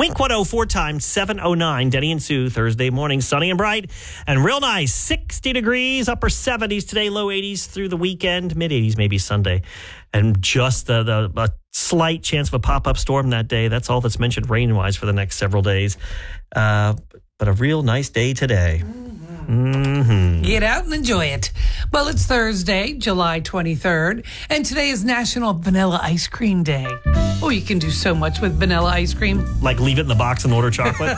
Wink 104 times 7:09. Denny and Sue, Thursday morning, sunny and bright and real nice. 60 degrees, upper 70s today, low 80s through the weekend, mid 80s maybe Sunday. And just a slight chance of a pop-up storm that day. That's all that's mentioned rain-wise for the next several days. But a real nice day today. Mm-hmm. Get out and enjoy it. Well, it's Thursday, July 23rd, and today is National Vanilla Ice Cream Day. Oh, you can do so much with vanilla ice cream. Like leave it in the box and order chocolate?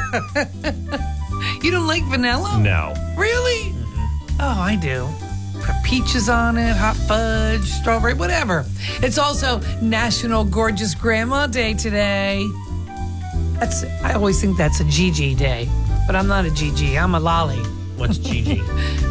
You don't like vanilla? No. Really? Oh, I do. Put peaches on it, hot fudge, strawberry, whatever. It's also National Gorgeous Grandma Day today. I always think that's a Gigi day, but I'm not a Gigi. I'm a Lolly. What's Gigi?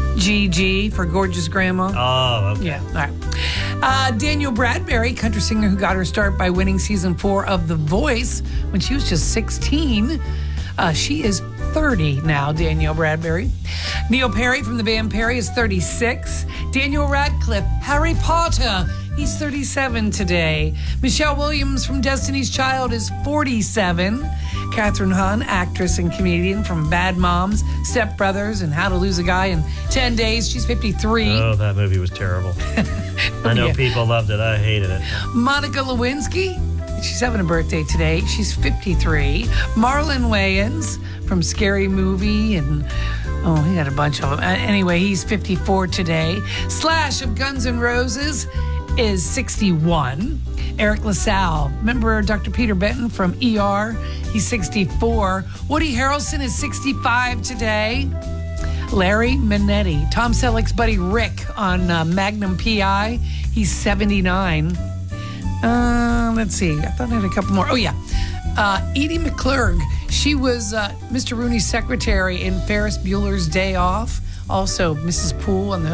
GG for Gorgeous Grandma. Oh, okay. Yeah, all right. Danielle Bradbury, country singer who got her start by winning season 4 of The Voice when she was just 16. She is 30 now, Danielle Bradbury. Neil Perry from the band Perry is 36. Daniel Radcliffe, Harry Potter, he's 37 today. Michelle Williams from Destiny's Child is 47. Catherine Hahn, actress and comedian from Bad Moms, Step Brothers, and How to Lose a Guy in 10 Days. She's 53. Oh, that movie was terrible. I know people loved it. I hated it. Monica Lewinsky, she's having a birthday today. She's 53. Marlon Wayans from Scary Movie, and he had a bunch of them. Anyway, he's 54 today. Slash of Guns N' Roses is 61. Eric LaSalle, remember Dr. Peter Benton from ER? He's 64. Woody Harrelson is 65 today. Larry Minetti, Tom Selleck's buddy Rick on Magnum P.I., he's 79. Let's see. I thought I had a couple more. Oh, yeah. Edie McClurg, she was Mr. Rooney's secretary in Ferris Bueller's Day Off. Also, Mrs. Poole on the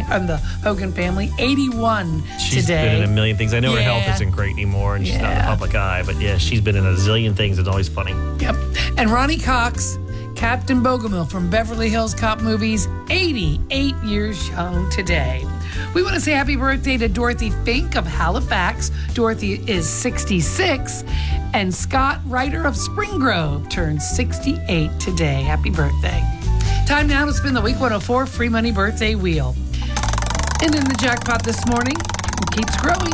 Hogan family, 81 She's today. been in a million things. I know her health isn't great anymore, and she's not in the public eye, but yeah, she's been in a zillion things. It's always funny. Yep. And Ronnie Cox, Captain Bogomil from Beverly Hills Cop movies, 88 years young today. We want to say happy birthday to Dorothy Fink of Halifax. Dorothy is 66. And Scott Ryder of Spring Grove turns 68 today. Happy birthday. Time now to spin the Week 104 Free Money Birthday Wheel. And in the jackpot this morning, it keeps growing,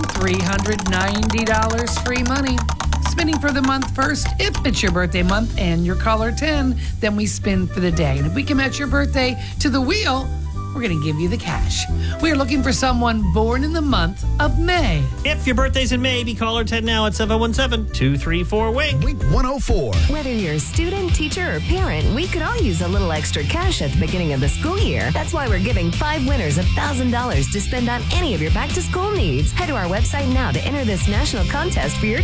$390 free money. Spinning for the month first. If it's your birthday month and you're caller 10, then we spin for the day. And if we can match your birthday to the wheel, we're going to give you the cash. We are looking for someone born in the month of May. If your birthday's in May, be caller 10 now at 717-234-WINK. Wink 104. Whether you're a student, teacher, or parent, we could all use a little extra cash at the beginning of the school year. That's why we're giving 5 winners $1,000 to spend on any of your back-to-school needs. Head to our website now to enter this national contest for your